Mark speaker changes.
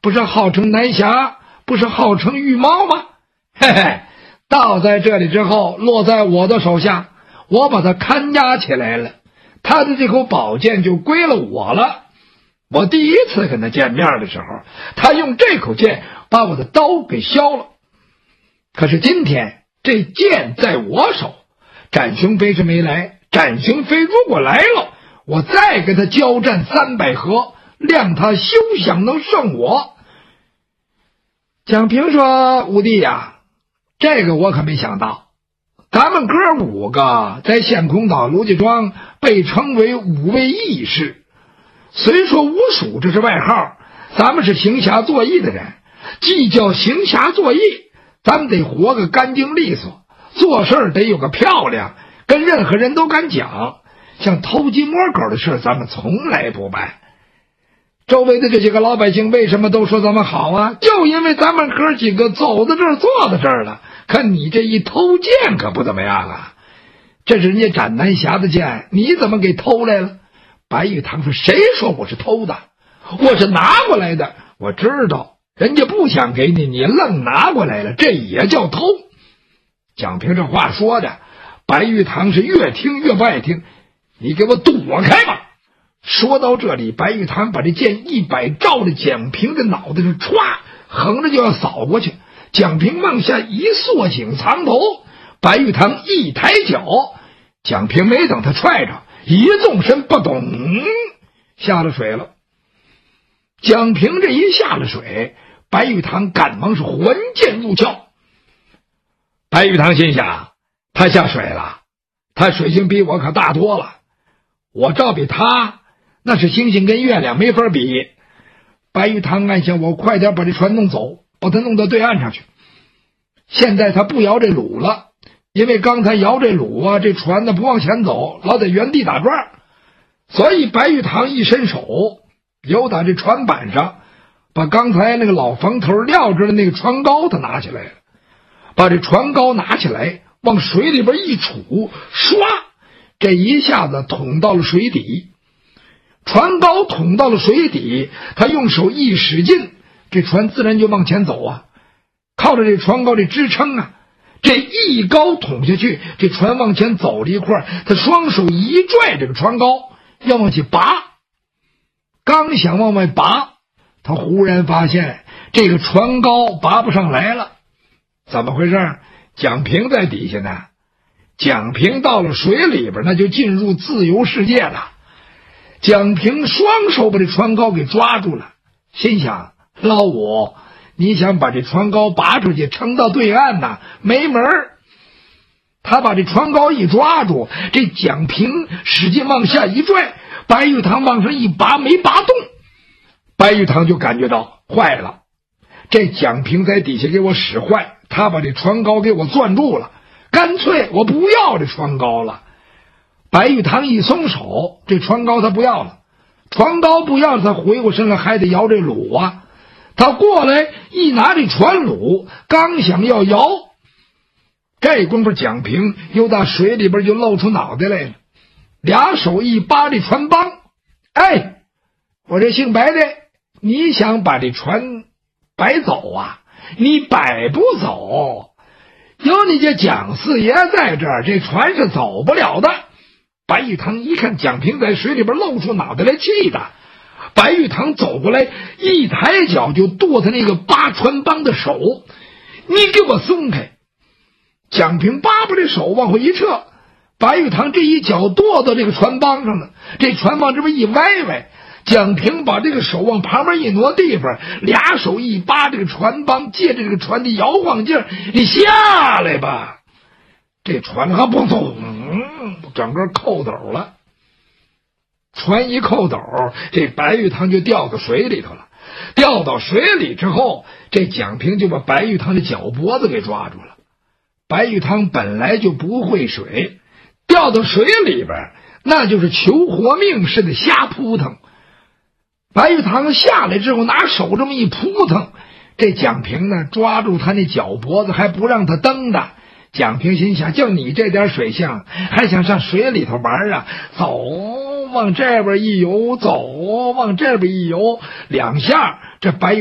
Speaker 1: 不是号称南侠，不是号称玉猫吗？嘿嘿，到在这里之后，落在我的手下，我把他看押起来了，他的这口宝剑就归了我了。我第一次跟他见面的时候，他用这口剑把我的刀给削了。可是今天这剑在我手，展雄飞是没来，展雄飞如果来了，我再跟他交战300合，谅他休想能胜我。蒋平说：五弟呀，这个我可没想到，咱们哥5个在仙空岛卢家庄被称为5位义士，虽说五鼠这是外号，咱们是行侠作义的人，既叫行侠作义，咱们得活个干净利索，做事得有个漂亮，跟任何人都敢讲。像偷鸡摸狗的事咱们从来不办。周围的这些个老百姓为什么都说咱们好啊？就因为咱们哥几个走到这儿，坐到这儿了。可你这一偷剑可不怎么样啊，这是人家斩南侠的剑，你怎么给偷来了？白玉堂说：谁说我是偷的？我是拿过来的。我知道人家不想给你，你愣拿过来了，这也叫偷。蒋平这话说的，白玉堂是越听越不爱听。你给我躲开吧！说到这里，白玉堂把这剑100照着蒋平的脑袋，是歘横着就要扫过去。蒋平往下一缩颈藏头，白玉堂一抬脚，蒋平没等他踹着，一纵身不懂下了水了。蒋平这一下了水，白玉堂赶忙是还剑入鞘。白玉堂心想，他下水了，他水性比我可大多了，我照比他那是星星跟月亮没法比。白玉堂暗想，我快点把这船弄走，把它弄到对岸上去。现在他不摇这橹了，因为刚才摇这橹啊，这船呢不往前走，老在原地打转。所以白玉堂一伸手，由打这船板上把刚才那个老房头撂着的那个船篙他拿起来了，把这船篙拿起来往水里边一杵，唰，这一下子捅到了水底。船篙捅到了水底，他用手一使劲，这船自然就往前走啊。靠着这船篙这支撑啊，这一篙捅下去，这船往前走了一块，他双手一拽这个船篙要往起拔。刚想往外拔，他忽然发现这个船篙拔不上来了。怎么回事？蒋平在底下呢。蒋平到了水里边，那就进入自由世界了。蒋平双手把这船篙给抓住了，心想，老五，你想把这船篙拔出去撑到对岸呢，没门儿。他把这船篙一抓住，这蒋平使劲往下一拽，白玉堂往上一拔，没拔动。白玉堂就感觉到坏了，这蒋平在底下给我使坏，他把这船篙给我攥住了，干脆我不要这船篙了。白玉堂一松手，这船篙他不要了，船篙不要了，他回过身来还得摇这橹啊。他过来一拿这船橹，刚想要摇，这功夫蒋平又到水里边就露出脑袋来了，俩手一扒这船帮。哎，我这姓白的，你想把这船摆走啊？你摆不走，有你这蒋四爷在这儿，这船是走不了的。白玉堂一看蒋平在水里边露出脑袋来，气的白玉堂走过来，一抬脚就剁他那个扒船帮的手，你给我松开！蒋平叭把这手往后一撤，白玉堂这一脚剁到这个船帮上了，这船帮这边一歪歪，蒋平把这个手往旁边一挪地方，俩手一扒这个船帮，借着这个船的摇晃劲儿，你下来吧。这船还不走，整个扣斗了。船一扣斗，这白玉堂就掉到水里头了。掉到水里之后，这蒋平就把白玉堂的脚脖子给抓住了。白玉堂本来就不会水，掉到水里边那就是求活命似的瞎扑腾。白玉堂下来之后，拿手这么一扑腾，这蒋平呢抓住他那脚脖子，还不让他蹬的。蒋平心想，就你这点水性，还想上水里头玩啊？走，往这边一游，走，往这边一游，两下，这白玉